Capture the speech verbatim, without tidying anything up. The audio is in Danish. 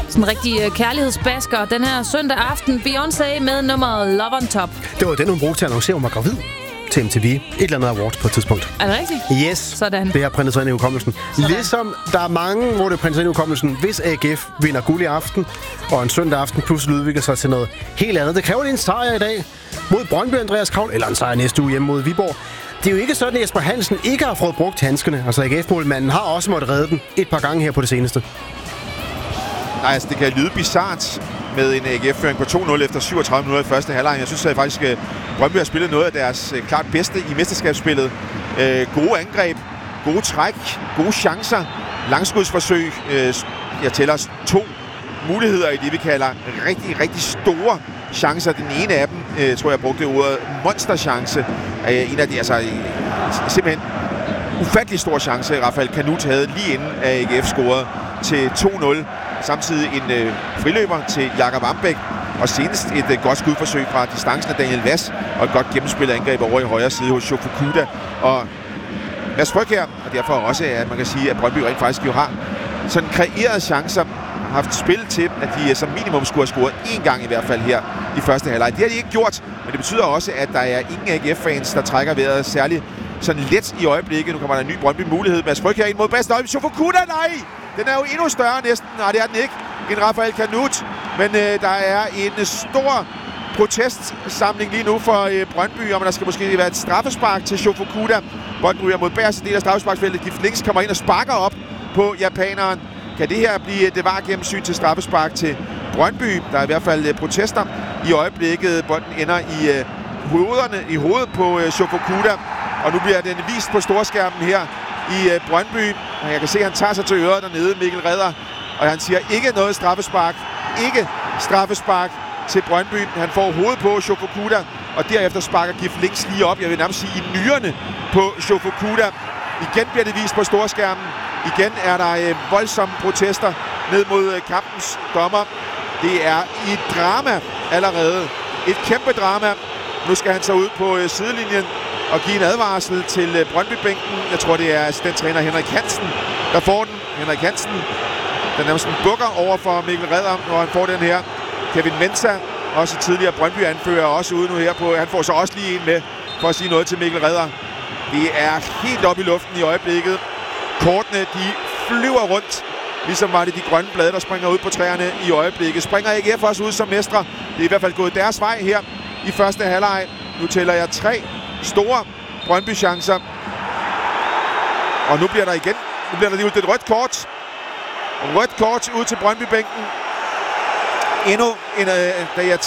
Sådan en rigtig øh, kærlighedsbasker. Den her søndag aften, Beyoncé med nummeret Love on Top. Det var den, hun brugte til at annoncere, hun var gravid til M T V. Et eller andet awards på et tidspunkt. Er det rigtigt? Yes. Sådan. Det har printet sig ind i hukommelsen. Ligesom der er mange, hvor det printer sig ind i hukommelsen, hvis A G F vinder guld i aften, og en søndag aften pludselig udvikler sig til noget helt andet. Det kræver en sejr i dag mod Brøndby, Andreas Kravl, eller en sejr næste uge hjemme mod Viborg. Det er jo ikke sådan, at Jesper Hansen ikke har fået brugt handskerne. Altså A G F-målmanden har også måttet redde den et par gange her på det seneste. Nej, altså det kan lyde bizart med en A G F-føring på to nul efter syvogtredive minutter i første halvleg. Jeg synes at faktisk, at Brøndby har spillet noget af deres øh, klart bedste i mesterskabsspillet. Øh, gode angreb, gode træk, gode chancer, langskudsforsøg. Øh, jeg tæller to muligheder i det, vi kalder rigtig, rigtig store chancer. Den ene af dem, øh, tror jeg, brugte ordet monsterchance. Øh, en af de, altså øh, simpelthen ufattelig stor chance, Rafael Kanut havde lige inden A G F scorede til to nul. Samtidig en øh, friløber til Jakob Ambæk, og senest et øh, godt skudforsøg fra distancen af Daniel Vass, og et godt gennemspillet angreb over i højre side hos Shofukuda. Og Mads Fryg her, og derfor også, at man kan sige, at Brøndby rent faktisk jo har sådan kreeret chancer, haft spil til, at de som minimum skulle have scoret én gang i hvert fald her i første halvleg. Det har de ikke gjort, men det betyder også, at der er ingen A G F-fans, der trækker vejret særligt sådan let i øjeblikket. Nu kommer der en ny Brøndby-mulighed. Mads Fryg her ind mod bedste øjeblik. Shofukuda, nej! Den er jo endnu større næsten. Nej, det er den ikke. En Rafael Kanut. Men øh, der er en stor protestsamling lige nu for øh, Brøndby, om der skal måske være et straffespark til Shofukuda. Bolden ryger mod bagerste del af straffesparksfeltet. Gift Links kommer ind og sparker op på japaneren. Kan det her blive det var gennemsyn til straffespark til Brøndby? Der er i hvert fald øh, protester i øjeblikket. Bolden ender i øh, hovederne, i hovedet på øh, Shofukuda. Og nu bliver den vist på storskærmen her i øh, Brøndby. Og jeg kan se, at han tager sig til øret dernede, Mikkel Redder. Og han siger ikke noget straffespark. Ikke straffespark til Brøndby. Han får hovedet på Shofukuda. Og derefter sparker Gift Links lige op. Jeg vil nærmest sige i nyrerne på Shofukuda. Igen bliver det vist på storskærmen. Igen er der øh, voldsomme protester ned mod øh, kampens dommer. Det er et drama allerede. Et kæmpe drama. Nu skal han så ud på øh, sidelinjen og give en advarsel til øh, Brøndby-bænken. Jeg tror, det er assistenttræner Henrik Hansen, der får den. Henrik Hansen, der nærmest bukker over for Mikkel Redder, når han får den her. Kevin Mensah, også tidligere Brøndby-anfører, også ude nu her på. Han får så også lige en med for at sige noget til Mikkel Redder. Det er helt op i luften i øjeblikket. Kortene, de flyver rundt. Ligesom var det de grønne blade, der springer ud på træerne i øjeblikket. Springer A G F også ud som mestre. Det er i hvert fald gået deres vej her i første halvleg. Nu tæller jeg tre store Brøndby-chancer. Og nu bliver der igen, nu bliver der lige et rødt kort. Rødt kort ud til Brøndby-bænken. Endnu en, da jeg